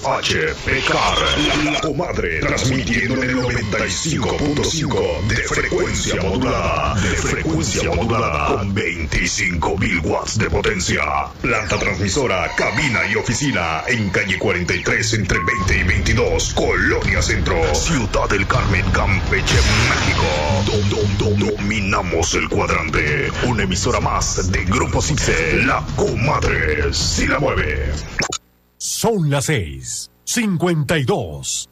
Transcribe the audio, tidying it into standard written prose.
Pecar, la comadre, transmitiendo en el 95.5 de frecuencia modulada, con 25.000 watts de potencia. Planta transmisora, cabina y oficina en calle 43 entre 20 y 22, Colonia Centro, Ciudad del Carmen, Campeche, México. Dominamos el cuadrante. Una emisora más de Grupo Cipse, la comadre si la mueve. Son las 6:52.